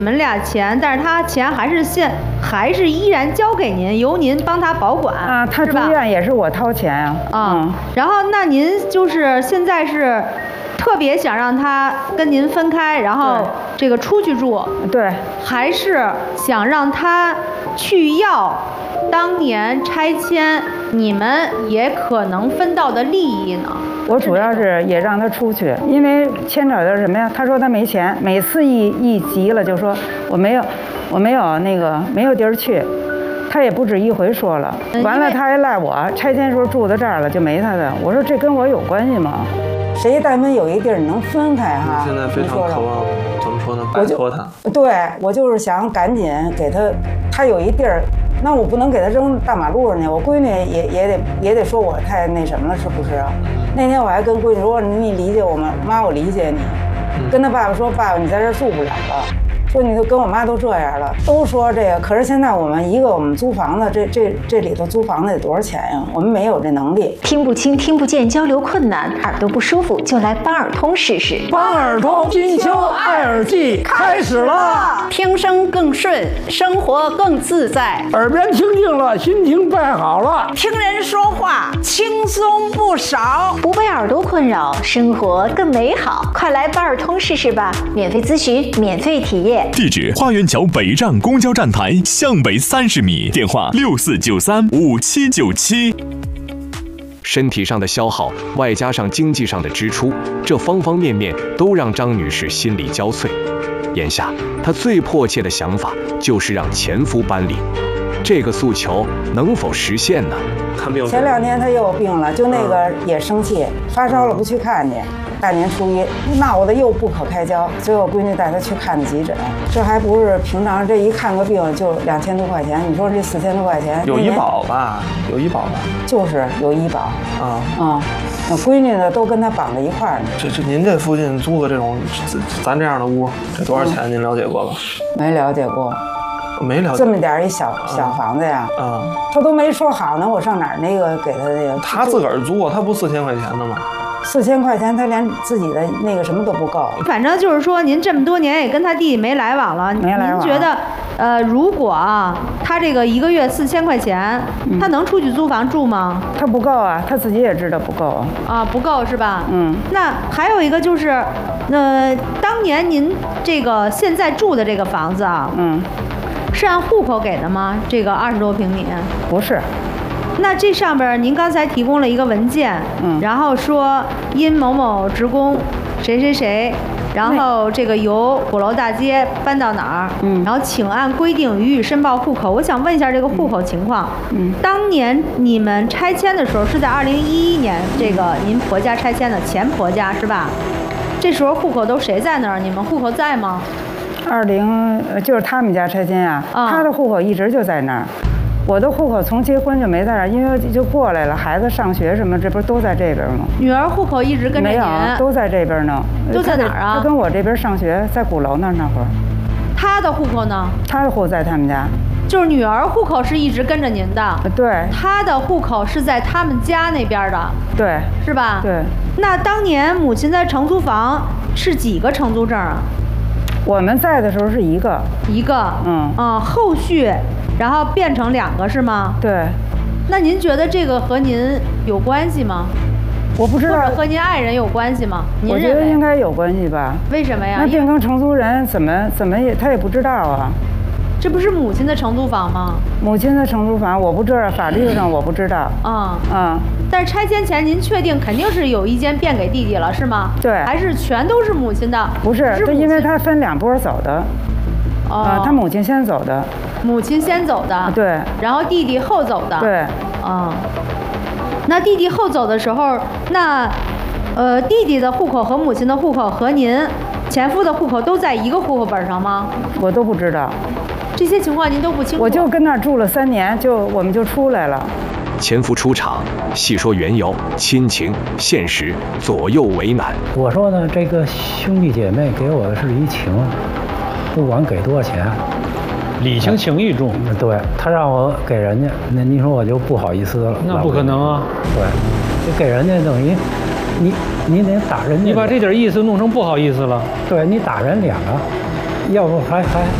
你们俩钱，但是他钱还是依然交给您，由您帮他保管啊。他住院也是我掏钱呀。 然后那您就是现在是特别想让他跟您分开，然后这个出去住， 对， 还是想让他去要当年拆迁你们也可能分到的利益呢？ 我主要是也让他出去，因为牵扯到什么呀？他说他没钱，每次一急了就说我没有没有地儿去，他也不止一回说了。完了他还赖我拆迁时候住到这儿了就没他的。我说这跟我有关系吗？谁但凡有一地儿能分开哈？ 现在非常渴望怎么说呢？摆脱他。 对，我就是想赶紧给他有一地儿。那我不能给他扔大马路上去，我闺女也得说我太那什么了，是不是啊？那天我还跟闺女说，你理解我吗？妈，我理解你。跟他爸爸说，爸爸，你在这儿住不了了。说你都跟我妈都这样了，都说这个。可是现在我们租房子，这里头租房子得多少钱呀？我们没有这能力。 听不清、听不见、交流困难、耳朵不舒服，就来邦尔通试试。 邦尔通金秋爱耳季开始了， 听声更顺，生活更自在， 耳边清静了，心情变好了， 听人说话轻松不少， 不被耳朵困扰，生活更美好。快来邦尔通试试吧，免费咨询，免费体验。 地址：花园桥北站公交站台向北30米，电话64935797。 身体上的消耗，外加上经济上的支出，这方方面面都让张女士心力交瘁。眼下，她最迫切的想法就是让前夫搬离。这个诉求能否实现呢？ 看病。 前2天她又有病了，就那个也生气，发烧了不去看去。大年初一闹得又不可开交，最后闺女带她去看的急诊，这还不是平常，这一看个病就2000多块钱，你说这4000多块钱， 有医保吧？有医保吧？ 就是有医保那闺女呢都跟她绑在一块儿呢。 这您这附近租个这种咱这样的屋，这多少钱？您了解过吧？ 没了解过。 没了解这么点一小房子呀，他都没说好呢，我上哪儿给他那个？ 他自个儿租，他不4000块钱的吗 ？4000块钱，他连自己的那个什么都不够。 反正就是说，您这么多年也跟他弟弟没来往了， 没来往。 您觉得，如果他这个1个月4000块钱，他能出去租房住吗？ 他不够啊，他自己也知道不够啊，不够是吧？那还有一个就是，当年您这个现在住的这个房子啊，是按户口给的吗？这个20多平米？ 不是。 那这上边您刚才提供了一个文件，然后说因某某职工谁谁谁，然后这个由鼓楼大街搬到哪儿，然后请按规定予以申报户口。我想问一下这个户口情况。当年你们拆迁的时候是在2011年，这个您婆家拆迁的，前婆家是吧？这时候户口都谁在那儿？你们户口在吗就是他们家拆迁啊，他的户口一直就在那儿。我的户口从结婚就没在这儿，因为就过来了，孩子上学什么，这不是都在这边吗？ 女儿户口一直跟着您？ 没有，都在这边呢。 都在哪儿啊？ 他跟我这边上学，在鼓楼那会儿。 他的户口呢？ 他的户口在他们家。 就是女儿户口是一直跟着您的？ 对。 他的户口是在他们家那边的？ 对。 是吧？ 对。 那当年母亲在承租房是几个承租证啊？ 我们在的时候是一个。 后续然后变成2个是吗？ 对。 那您觉得这个和您有关系吗？ 我不知道。 或者和您爱人有关系吗？您我觉得应该有关系吧。 为什么呀？ 那变更承租人怎么他也不知道啊。 这不是母亲的承租房吗？ 母亲的承租房我不知道，法律上我不知道。 但是拆迁前您确定肯定是有一间变给弟弟了是吗？ 对。 还是全都是母亲的？ 不是，这因为他分2波走的。他母亲先走的。 母亲先走的。 对。 然后弟弟后走的。 对。 那弟弟后走的时候，那弟弟的户口和母亲的户口和您前夫的户口都在一个户口本上吗？ 我都不知道。 这些情况您都不清楚？ 我就跟那儿住了3年，我们就出来了。 前夫出场，细说缘由、亲情、现实，左右为难。 我说呢，这个兄弟姐妹给我的是一情，不管给多少钱， 礼轻情意重。 对，他让我给人家，那您说我就不好意思了。 那不可能啊！ 对，就给人家等于你得打人家。 你把这点意思弄成不好意思了。 对，你打人2个。 要不还